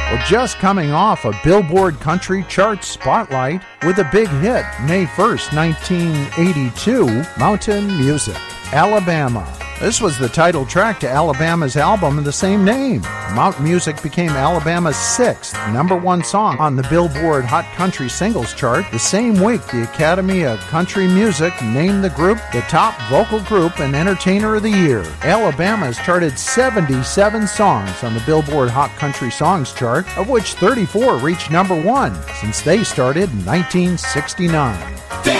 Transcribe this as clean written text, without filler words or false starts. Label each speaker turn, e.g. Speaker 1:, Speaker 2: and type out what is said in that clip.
Speaker 1: Well, just coming off a Billboard Country Chart spotlight with a big hit May 1st, 1982, Mountain Music, Alabama. This was the title track to Alabama's album of the same name. Mountain Music became Alabama's 6th #1 song on the Billboard Hot Country Singles Chart. The same week, the Academy of Country Music named the group the top vocal group and entertainer of the year. Alabama has charted 77 songs on the Billboard Hot Country Songs Chart, of which 34 reached #1 since they started in 1969.